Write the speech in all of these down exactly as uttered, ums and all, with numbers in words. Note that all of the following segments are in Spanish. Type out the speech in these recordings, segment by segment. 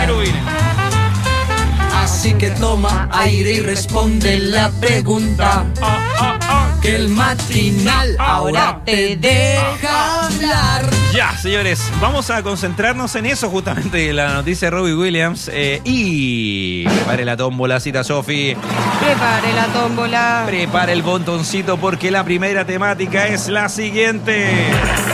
querubines. Así que toma aire y responde la pregunta. Oh, oh, oh. Que el matinal ahora te deja hablar. Ya, señores, vamos a concentrarnos en eso justamente, la noticia de Robbie Williams. Eh, y prepare la tómbola, cita Sofi. Prepare la tómbola. Prepare el botoncito porque la primera temática es la siguiente.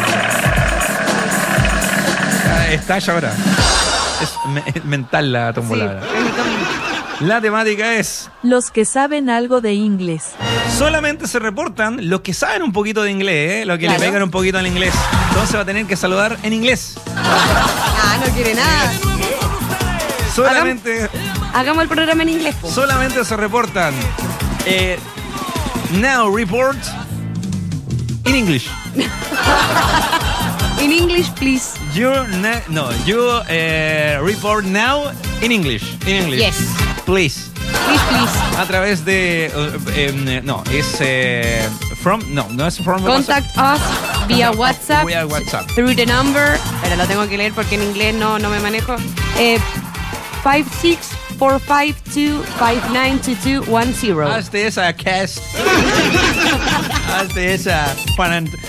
Ah, Estalla ahora. Es me- mental la tómbola. Sí, ahora. es mi tómbola. La temática es: Los que saben algo de inglés. solamente se reportan los que saben un poquito de inglés, ¿eh? Los que Claro. le pegan un poquito al inglés. Entonces va a tener que saludar en inglés. Ah, no quiere nada. Solamente, Hagamos el programa en inglés, po. solamente se reportan eh, now report in English. In English, please. You na- no, you eh, report now in English. In English. Yes. Please. Please, please. A través de uh, em, no, es eh, from no, no es from Contact us vía WhatsApp. Vía WhatsApp. Through the number. Pero lo tengo que leer porque en inglés no, no me manejo. Eh, five six four five two five nine two two one zero. Hazte esa cast. Hazte esa Juan, Ant-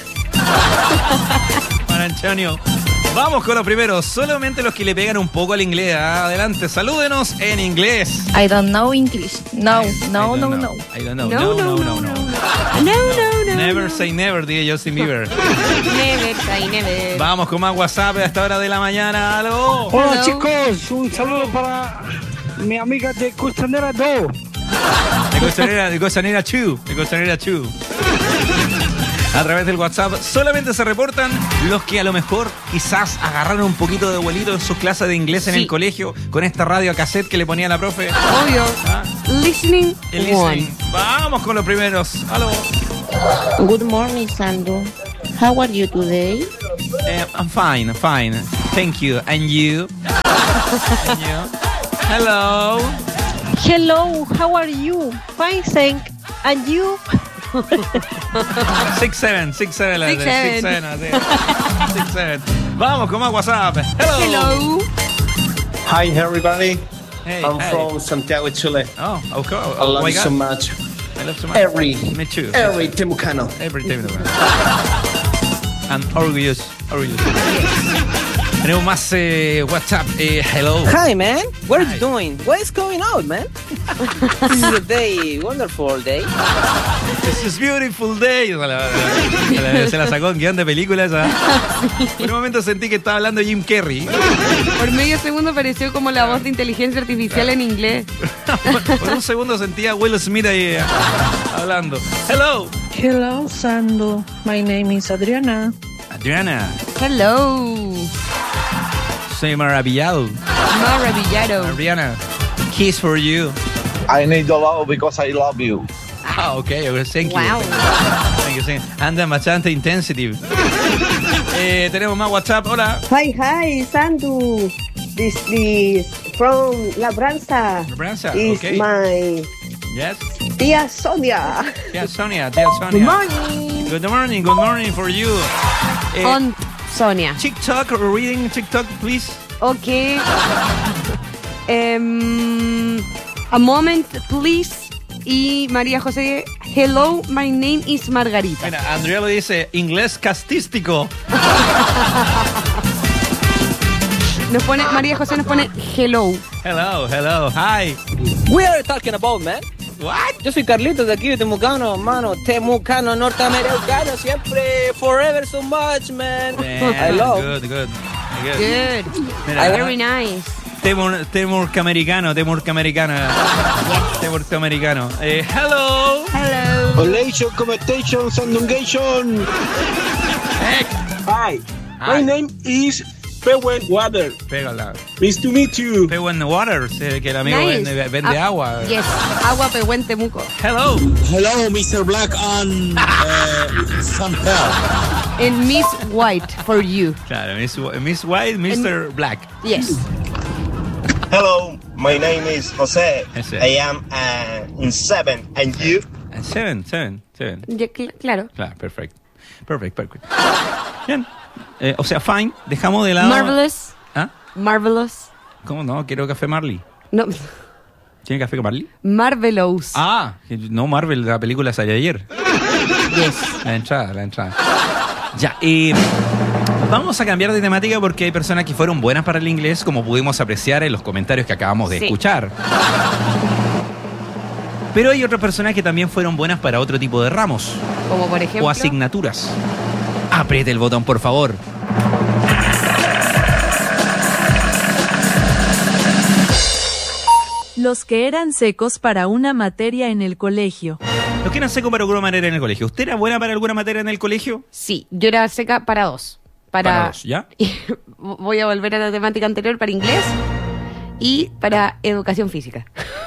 Juan Antonio. Vamos con los primeros. Solamente los que le pegan un poco al inglés. Ah, adelante, salúdenos en inglés. I don't know English. No, I no, don't no, know. no. I don't know. No, no, no, no. No, no, no. Never say never, dice Justin Bieber. Never say never. Vamos con más WhatsApp a esta hora de la mañana. ¡Aló! Hola Hello. chicos, un saludo para mi amiga de Costanera dos. De Costanera, de Costanera Chu. De Costanera Chu. A través del WhatsApp solamente se reportan los que a lo mejor quizás agarraron un poquito de vuelito en sus clases de inglés en Sí. el colegio con esta radio a cassette que le ponía la profe. Obvio. Ah, Listening el one. listening. Vamos con los primeros. Aló. Good morning, Sandu. How are you today? Eh, I'm fine, fine. Thank you. And you? And you? Hello. Hello, how are you? Fine, thank. And you? Six seven, six seven, Six, six seven. seven, así. Six seven. Vamos con más WhatsApp. Hello. Hello. Hi everybody, Hey, I'm hey. from Santiago, Chile. Oh, okay. I Oh, love my you God. so much. I love so much. Every, Me too. every Temucano. Every time. And orgulloso, orgulloso. Tenemos más eh, WhatsApp. Eh, hello. Hi, man. What are Hi. you doing? What is going on, man? This is a day, wonderful day. This is beautiful day. Se la, se la- se la sacó en guión de película esa. Por un momento sentí que estaba hablando Jim Carrey. Por medio segundo pareció como la voz de inteligencia artificial en inglés. Por un segundo sentía a Will Smith ahí eh, hablando. Hello. Hello, Sandu. My name is Adriana. Adriana. Hello. Soy maravillado. Maravillado. Adriana. Kiss for you. I need a love because I love you. Ah, ok, thank you. Wow. Thank you, thank you. Anda bastante intensive. Eh, tenemos más WhatsApp. Hola. Hi, hi, Sandu. This is from Labranza. Labranza, Is okay. my Yes. tía Sonia. Yeah, Sonia. Dear Sonia. Good morning. Good morning. Good morning for you. Eh, Con Sonia. TikTok, reading TikTok, please. Ok. Em, a moment, please. Y María José, hello, my name is Margarita. Mira, Andrea lo dice inglés castístico. Nos pone, María José nos pone hello. Hello, hello, hi. We are talking about, man. What? Yo soy Carlitos de aquí de Temucano, hermano. Temucano, norteamericano, siempre, forever so much, man. I love. Good, good. Good. Good. Mira, Very nice. Temur, temurcamericano, temurcamericano. Temurcamericano. Eh, hello. Hello. Olation, commentation, sandungation. Hi, Hi. my name is Pewen Water. Pégala. Nice to meet you. Pewen Waters, eh, que el amigo Nice. vende, vende Ah, agua. Yes. Agua Pehuen Temuco. Hello. Hello, mister Black and uh, Sam Hell. And Miss White for you. Claro, Miss, Miss White, mister Black. Yes. Hello, my name is Jose. Ese. I am uh, in seven, and you? Eh, Seven, seven, seven. Ya, cl- claro. Claro, perfecto. Perfecto, perfecto. Bien. Eh, o sea, fine. Dejamos de lado. Marvelous. ¿Ah? Marvelous. ¿Cómo no? Quiero café Marley. No. ¿Tiene café con Marley? Marvelous. Ah, no Marvel, la película salió ayer. Yes. La entrada, la entrada. Ya, eh, vamos a cambiar de temática porque hay personas que fueron buenas para el inglés, como pudimos apreciar en los comentarios que acabamos de Sí. escuchar. Pero hay otras personas que también fueron buenas para otro tipo de ramos Como por ejemplo. o asignaturas. Apriete el botón, por favor. Los que eran secos para una materia en el colegio. Los que eran secos para alguna materia en el colegio. ¿Usted era buena para alguna materia en el colegio? Sí, yo era seca para dos. Para, Para dos, ¿ya? Voy a volver a la temática anterior para inglés y para educación física.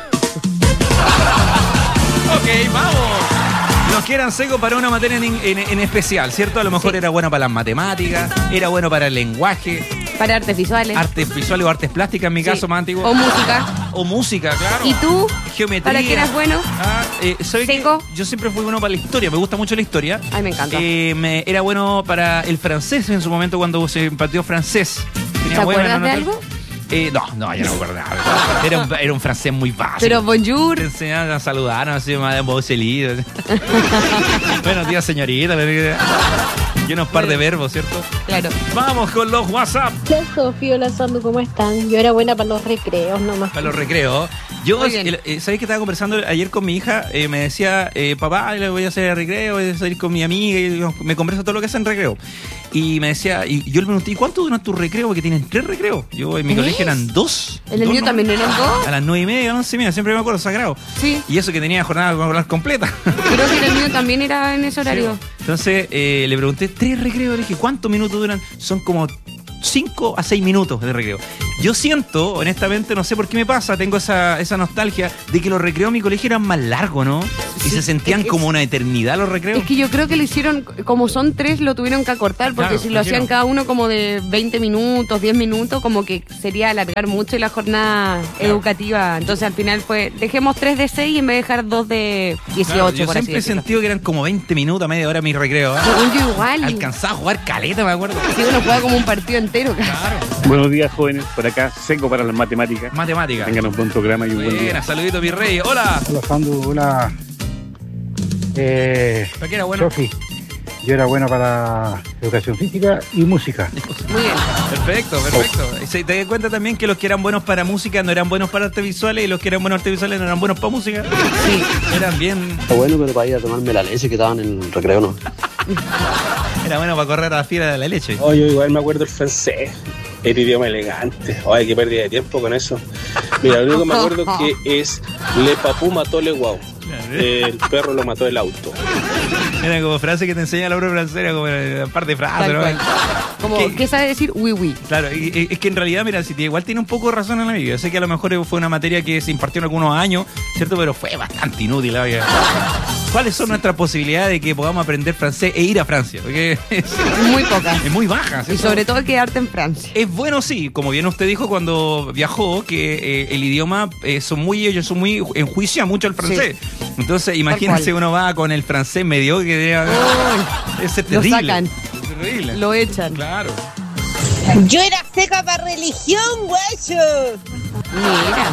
Ok, vamos. Los que eran secos para una materia en, en- en especial, ¿cierto? A lo mejor Sí. era bueno para las matemáticas, era bueno para el lenguaje, Para artes visuales. artes visuales o artes plásticas en mi Sí. caso más antiguo. O música. O música, claro. ¿Y tú? Geometría. ¿Para qué eras bueno? Ah, eh, ¿sabe qué? ¿Seco? Yo siempre fui bueno para la historia, me gusta mucho la historia. Ay, me encanta. Eh, me- era bueno para el francés en su momento cuando se impartió francés. Tenía ¿Te buena acuerdas de nota. algo? Eh, no, no, ya no me acuerdo nada. Era un, era un francés muy básico. Pero bonjour. Te enseñaban a saludar, así, madame Bocelí. Buenos días, señorita. Y unos par de verbos, ¿cierto? Claro. Vamos con los WhatsApp Hola Sofía, hola Sandu, ¿cómo están? Yo era buena para los recreos nomás. para los recreos. Yo, Muy bien. el- eh, ¿sabéis que estaba conversando ayer con mi hija? Eh, me decía, eh, papá, le voy a hacer recreo, voy a salir con mi amiga, y yo- me conversa todo lo que hace en recreo. Y me decía, y yo le pregunté, ¿y cuánto duran tus recreos? Porque tienen tres recreos. Yo en mi ¿Tres? colegio eran dos. ¿En el Dos mío nomás. también eran dos? A las nueve y media, once y media, siempre me acuerdo, sagrado. Sí. Y eso que tenía jornada escolar completa. Creo que el mío también era en ese horario. Entonces eh, le pregunté, tres recreos, le dije, ¿cuántos minutos duran? Son como cinco a seis minutos de recreo. Yo siento, honestamente, no sé por qué me pasa, tengo esa, esa nostalgia de que los recreos en mi colegio eran más largos, ¿no? Y Sí, se sentían es que como es- una eternidad los recreos. Es que yo creo que lo hicieron, como son tres, lo tuvieron que acortar, porque Claro, si lo lo hacían hicieron. cada uno como de veinte minutos, diez minutos, como que sería alargar mucho la jornada educativa. Entonces al final fue, dejemos tres de seis en vez de dejar dos de dieciocho, Claro, yo por así siempre he decirlo. sentido que eran como veinte minutos, media hora mis recreos. ¿eh? Según yo igual. Alcanzaba a jugar caleta, me acuerdo. Sí, uno juega como un partido entero. Claro. Buenos días, jóvenes. Por acá, seco para las matemáticas. Matemática. Tengan un buen programa y un buen día. Buena, saludito mi rey. Hola. Hola, Sandu. Hola. Eh, ¿Para qué era bueno? Sofi, yo era bueno para educación física y música. Muy bien. Perfecto, perfecto. Se- Te das cuenta también que los que eran buenos para música no eran buenos para artes visuales y los que eran buenos artes visuales no eran buenos para música. Sí. Eran bien. Está bueno, pero para ir a tomarme la leche que estaban en el recreo, ¿no? Era bueno para correr a la fiera de la leche. Oh, yo igual me acuerdo el francés. El idioma elegante. Ay, qué pérdida de tiempo con eso. Mira, lo único que me acuerdo que es Le Papú mató Le Guau. El perro lo mató el auto. Era como frase que te enseña la propia francesa, era como una parte de frase, Tal ¿no? cual. Como, ¿Qué? ¿qué sabe decir? Oui, oui. Claro, y- y- es que en realidad, mira, si te- igual tiene un poco de razón en la vida. Yo sé que a lo mejor fue una materia que se impartió en algunos años, ¿cierto? Pero fue bastante inútil, la verdad. ¿Cuáles son nuestras posibilidades de que podamos aprender francés e ir a Francia? Porque es, Muy pocas. es muy baja, Y ¿cierto? sobre todo quedarte en Francia. Es bueno, sí, como bien usted dijo cuando viajó, que eh, el idioma eh, son muy, ellos son muy, enjuician mucho el francés. Entonces, imagínense, cual. uno va con el francés medio que debe- es Lo terrible. sacan. Es terrible. Lo echan. Claro. Yo era seca para religión, guacho. Mira.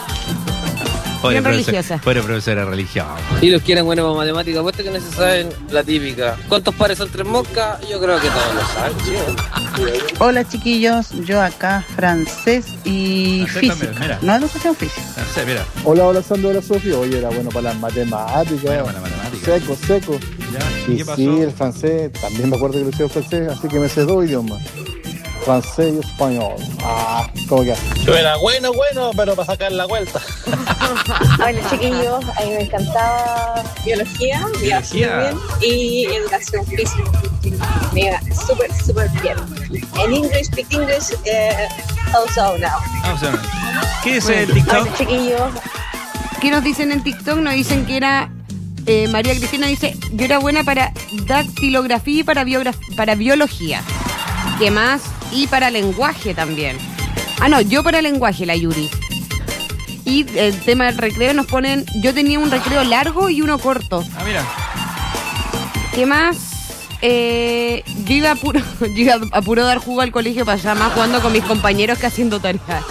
Pobre Bien profesor- religiosa. Pobre profesora de religión. Y los que eran buenos para matemáticas, puesto que no se saben la típica. ¿Cuántos pares son tres moscas? Yo creo que todos lo saben, chicos. Hola chiquillos, yo acá francés y Francés física, también, mira. no educación física. Francés, mira. Hola, hola Sandro, hola Sofía. Oye, era bueno para las matemáticas. Bueno, para la matemática. Seco, seco. Ya, ¿y Y qué pasó? sí, el francés, también me acuerdo que lo hicieron francés, así que me sé dos idiomas. Francés y español. Ah, ¿cómo que? Yo era bueno, bueno, pero para sacar la vuelta. Hola chiquillos, a mí me encantaba biología, me iba súper Biología. bien, y educación física. Me iba súper, súper bien. En English, speak English, eh, also now. Ah, o sea, ¿qué es Bueno. el TikTok? Hola chiquillos. ¿Qué nos dicen en TikTok? Nos dicen que era... eh, María Cristina dice, yo era buena para dactilografía y para, biograf- para biología. ¿Qué más? Y para lenguaje también. Ah, no, yo para lenguaje, la Yuri. Y el tema del recreo nos ponen, yo tenía un recreo largo y uno corto. Ah, mira. ¿Qué más? Eh, yo iba a puro, yo iba a puro dar jugo al colegio para allá más jugando con mis compañeros que haciendo tareas.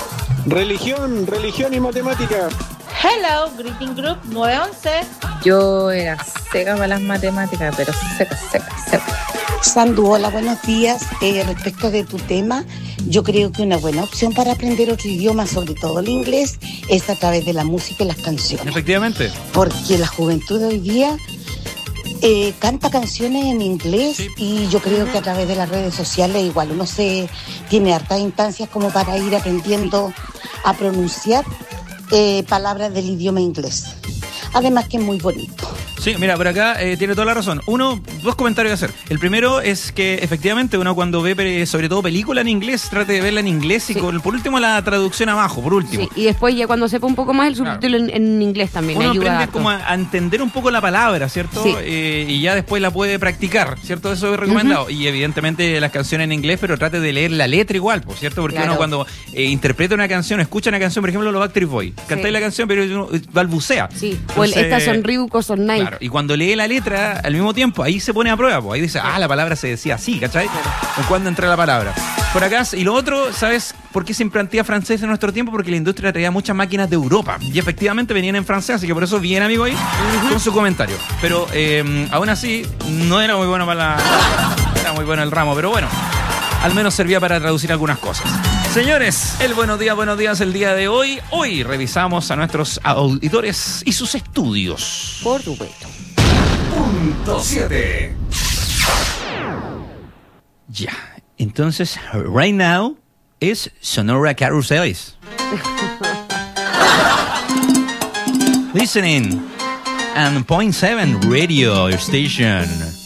Religión, religión y matemática. Hello, greeting group nueve once. Yo era seca para las matemáticas, pero seca, seca, seca. Sandu, hola, buenos días. Eh, respecto de tu tema, yo creo que una buena opción para aprender otro idioma, sobre todo el inglés, es a través de la música y las canciones. Efectivamente. Porque la juventud de hoy día eh, canta canciones en inglés, sí. Y yo creo que a través de las redes sociales igual uno se tiene hartas instancias como para ir aprendiendo a pronunciar eh, palabras del idioma inglés. Además que es muy bonito. Sí, mira, por acá eh, tiene toda la razón. Uno, dos comentarios que hacer. El primero es que efectivamente uno cuando ve sobre todo película en inglés, trate de verla en inglés y sí. con, por último la traducción abajo, por último. Sí, y después ya cuando sepa un poco más el subtítulo claro. en, en inglés también. Uno ayuda aprende harto. como a, a entender un poco la palabra, ¿cierto? Sí. Eh, y ya después la puede practicar, ¿cierto? Eso es recomendado. Uh-huh. Y evidentemente las canciones en inglés, pero trate de leer la letra igual, ¿cierto? Porque claro. uno cuando eh, interpreta una canción, escucha una canción, por ejemplo, los Backstreet Boys, cantáis sí. la canción, pero uno balbucea. Sí, Entonces, o el, estas son Reebok o son Nike. Claro, y cuando lee la letra al mismo tiempo, ahí se pone a prueba, pues ahí dice, ah, la palabra se decía así, ¿cachai? O cuando entra la palabra. Por acá, y lo otro, ¿sabes por qué se implantía francés en nuestro tiempo? Porque la industria traía muchas máquinas de Europa y efectivamente venían en francés, así que por eso bien amigo ahí uh-huh. con su comentario. Pero eh, aún así, no era muy bueno para la... era muy bueno el ramo, pero bueno, al menos servía para traducir algunas cosas. Señores, el buenos días, buenos días el día de hoy. Hoy revisamos a nuestros auditores y sus estudios. Por supuesto. Punto siete. Ya, entonces, right now es Sonora Carousels. Listening and point seven radio station.